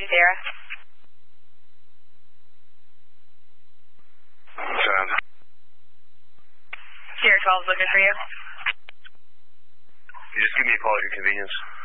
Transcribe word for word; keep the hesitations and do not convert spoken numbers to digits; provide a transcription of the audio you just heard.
Sierra. ten. Sierra twelve is looking for you. You just give me a call at your convenience.